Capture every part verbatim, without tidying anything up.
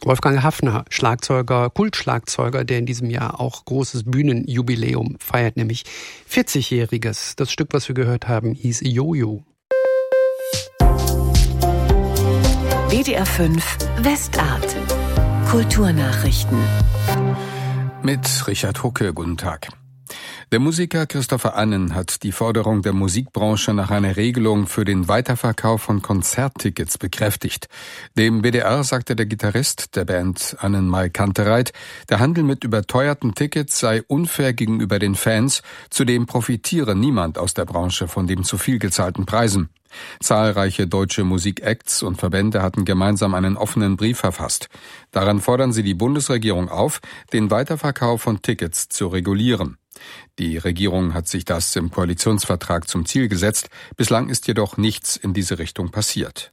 Wolfgang Haffner, Schlagzeuger, Kultschlagzeuger, der in diesem Jahr auch großes Bühnenjubiläum feiert, nämlich vierzigjähriges. Das Stück, was wir gehört haben, hieß Jojo. W D R fünf Westart. Kulturnachrichten. Mit Richard Hucke, guten Tag. Der Musiker Christopher Annen hat die Forderung der Musikbranche nach einer Regelung für den Weiterverkauf von Konzerttickets bekräftigt. Dem W D R sagte der Gitarrist der Band Annen-Mai Kantereit, der Handel mit überteuerten Tickets sei unfair gegenüber den Fans, zudem profitiere niemand aus der Branche von den zu viel gezahlten Preisen. Zahlreiche deutsche Musikacts und Verbände hatten gemeinsam einen offenen Brief verfasst. Daran fordern sie die Bundesregierung auf, den Weiterverkauf von Tickets zu regulieren. Die Regierung hat sich das im Koalitionsvertrag zum Ziel gesetzt. Bislang ist jedoch nichts in diese Richtung passiert.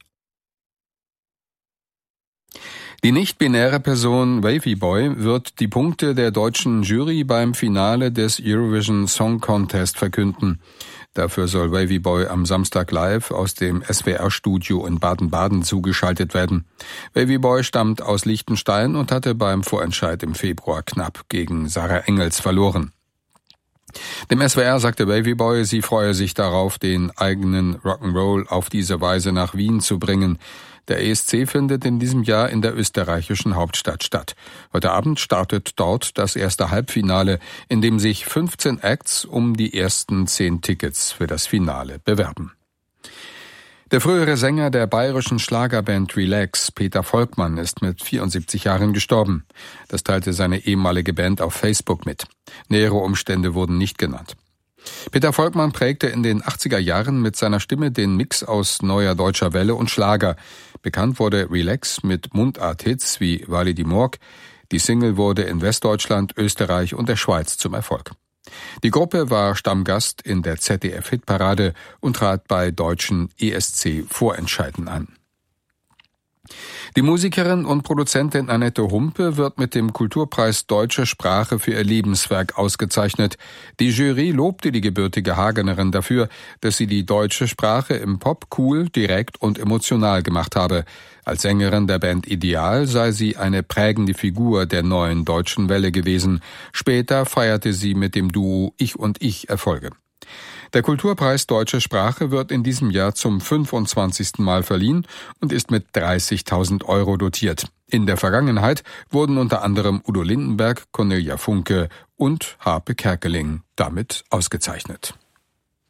Die nicht-binäre Person Wavy Boy wird die Punkte der deutschen Jury beim Finale des Eurovision Song Contest verkünden. Dafür soll Wavy Boy am Samstag live aus dem S W R-Studio in Baden-Baden zugeschaltet werden. Wavy Boy stammt aus Liechtenstein und hatte beim Vorentscheid im Februar knapp gegen Sarah Engels verloren. Dem S W R sagte Wavy Boy, sie freue sich darauf, den eigenen Rock'n'Roll auf diese Weise nach Wien zu bringen. Der E S C findet in diesem Jahr in der österreichischen Hauptstadt statt. Heute Abend startet dort das erste Halbfinale, in dem sich fünfzehn Acts um die ersten zehn Tickets für das Finale bewerben. Der frühere Sänger der bayerischen Schlagerband Relax, Peter Volkmann, ist mit vierundsiebzig Jahren gestorben. Das teilte seine ehemalige Band auf Facebook mit. Nähere Umstände wurden nicht genannt. Peter Volkmann prägte in den achtziger Jahren mit seiner Stimme den Mix aus neuer deutscher Welle und Schlager. Bekannt wurde Relax mit Mundart-Hits wie Wally die Morg. Die Single wurde in Westdeutschland, Österreich und der Schweiz zum Erfolg. Die Gruppe war Stammgast in der Z D F-Hitparade und trat bei deutschen E S C-Vorentscheiden an. Die Musikerin und Produzentin Annette Humpe wird mit dem Kulturpreis Deutsche Sprache für ihr Lebenswerk ausgezeichnet. Die Jury lobte die gebürtige Hagenerin dafür, dass sie die deutsche Sprache im Pop cool, direkt und emotional gemacht habe. Als Sängerin der Band Ideal sei sie eine prägende Figur der neuen deutschen Welle gewesen. Später feierte sie mit dem Duo Ich und Ich Erfolge. Der Kulturpreis Deutsche Sprache wird in diesem Jahr zum fünfundzwanzigsten Mal verliehen und ist mit dreißigtausend Euro dotiert. In der Vergangenheit wurden unter anderem Udo Lindenberg, Cornelia Funke und Harpe Kerkeling damit ausgezeichnet.